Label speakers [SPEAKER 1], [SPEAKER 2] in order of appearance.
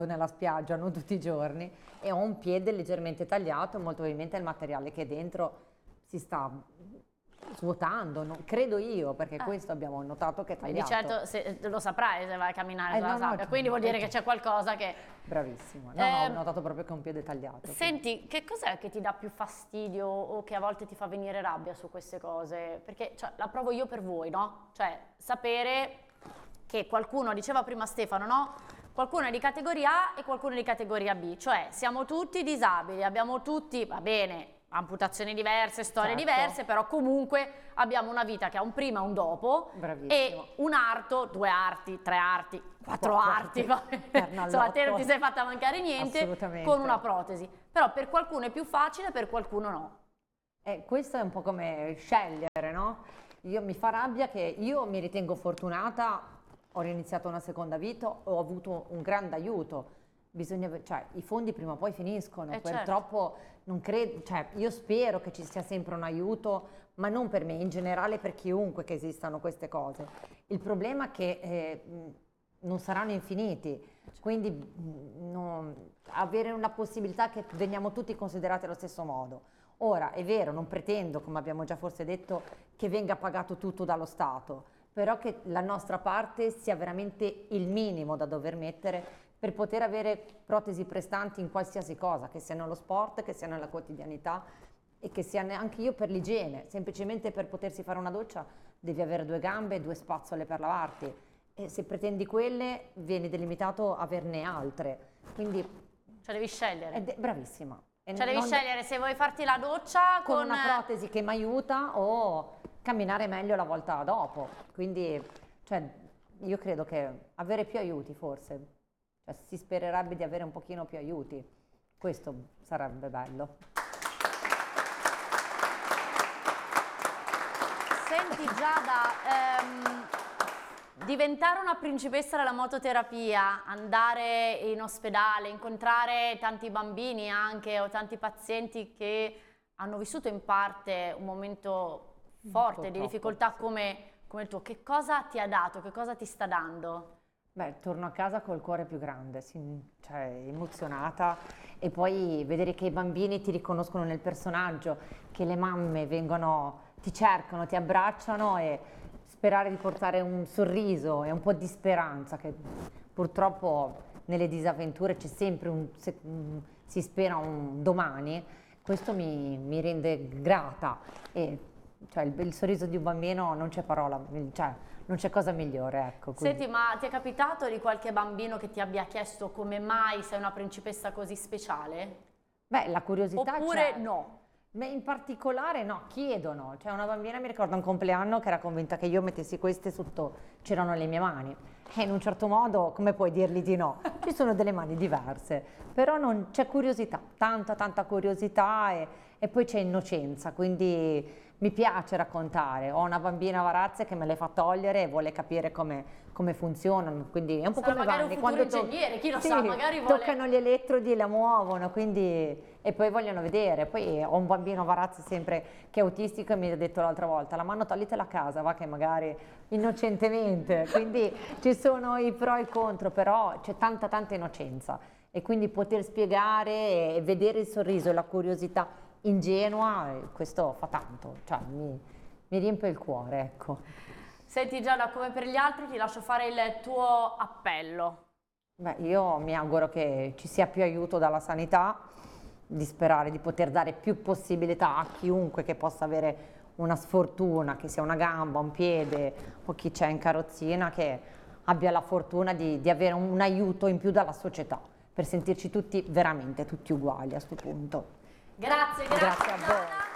[SPEAKER 1] nella spiaggia, non tutti i giorni, e ho un piede leggermente tagliato, molto probabilmente il materiale che è dentro si sta svuotando, credo io, perché questo abbiamo notato che è
[SPEAKER 2] Quindi
[SPEAKER 1] tagliato.
[SPEAKER 2] certo lo saprai se vai a camminare sulla sabbia,
[SPEAKER 1] no,
[SPEAKER 2] quindi vuol dire che c'è qualcosa che...
[SPEAKER 1] Bravissimo, no, ho notato proprio che ho un piede tagliato.
[SPEAKER 2] Senti, che cos'è che ti dà più fastidio o che a volte ti fa venire rabbia su queste cose? Perché cioè, la provo io per voi, no? Cioè, sapere che qualcuno, diceva prima Stefano, no? Qualcuno è di categoria A e qualcuno è di categoria B, cioè siamo tutti disabili, abbiamo tutti, va bene, amputazioni diverse, storie diverse, però comunque abbiamo una vita che ha un prima e un dopo. Bravissimo. E un arto, 2 arti, 3 arti, 4 arti, insomma te non ti sei fatta mancare niente con una protesi, però per qualcuno è più facile, per qualcuno no.
[SPEAKER 1] Questo è un po' come scegliere, no? Mi fa rabbia che io mi ritengo fortunata, ho riiniziato una seconda vita, ho avuto un grande aiuto. Cioè, i fondi prima o poi finiscono, purtroppo non credo, cioè, io spero che ci sia sempre un aiuto, ma non per me, in generale per chiunque che esistano queste cose. Il problema è che non saranno infiniti, quindi avere una possibilità che veniamo tutti considerati allo stesso modo. Ora, è vero, non pretendo, come abbiamo già forse detto, che venga pagato tutto dallo Stato, però che la nostra parte sia veramente il minimo da dover mettere per poter avere protesi prestanti in qualsiasi cosa, che sia nello sport, che sia nella quotidianità e che sia anche io per l'igiene. Semplicemente per potersi fare una doccia devi avere 2 gambe e 2 spazzole per lavarti, e se pretendi quelle vieni delimitato a averne altre, quindi...
[SPEAKER 2] Cioè devi scegliere.
[SPEAKER 1] Bravissima.
[SPEAKER 2] Cioè devi scegliere se vuoi farti la doccia
[SPEAKER 1] con una protesi che mi aiuta o camminare meglio la volta dopo. Quindi, cioè, io credo che avere più aiuti forse, cioè, si spererebbe di avere un pochino più aiuti. Questo sarebbe bello.
[SPEAKER 2] Senti Giada, diventare una principessa della mototerapia, andare in ospedale, incontrare tanti bambini anche o tanti pazienti che hanno vissuto in parte un momento forte di difficoltà come il tuo, che cosa ti ha dato, che cosa ti sta dando?
[SPEAKER 1] Beh, torno a casa col cuore più grande, cioè emozionata, e poi vedere che i bambini ti riconoscono nel personaggio, che le mamme ti cercano, ti abbracciano, e sperare di portare un sorriso e un po' di speranza, che purtroppo nelle disavventure c'è sempre si spera un domani. Questo mi rende grata, e cioè il sorriso di un bambino non c'è parola, cioè non c'è cosa migliore, ecco.
[SPEAKER 2] Senti, ma ti è capitato di qualche bambino che ti abbia chiesto come mai sei una principessa così speciale?
[SPEAKER 1] Beh, la curiosità
[SPEAKER 2] oppure no?
[SPEAKER 1] In particolare no, chiedono. Cioè, una bambina mi ricorda un compleanno che era convinta che io mettessi queste sotto, c'erano le mie mani, e in un certo modo come puoi dirgli di no? Ci sono delle mani diverse, però c'è curiosità, tanta curiosità, e poi c'è innocenza, quindi mi piace raccontare. Ho una bambina Varazze che me le fa togliere e vuole capire come funzionano, quindi è un po' come
[SPEAKER 2] Vanni, quando ingegnere, chi lo sa, magari vuole...
[SPEAKER 1] toccano gli elettrodi e la muovono, quindi, e poi vogliono vedere. Poi ho un bambino Varazze sempre che è autistico, e mi ha detto l'altra volta: la mano toglitela a casa, va, che magari innocentemente, quindi ci sono i pro e i contro, però c'è tanta innocenza, e quindi poter spiegare e vedere il sorriso e la curiosità ingenua, questo fa tanto, cioè mi riempie il cuore, ecco.
[SPEAKER 2] Senti Giada, come per gli altri ti lascio fare il tuo appello.
[SPEAKER 1] Beh, io mi auguro che ci sia più aiuto dalla sanità, di sperare di poter dare più possibilità a chiunque che possa avere una sfortuna, che sia una gamba, un piede, o chi c'è in carrozzina, che abbia la fortuna di avere un aiuto in più dalla società, per sentirci tutti veramente tutti uguali a questo punto.
[SPEAKER 2] Grazie
[SPEAKER 1] a voi.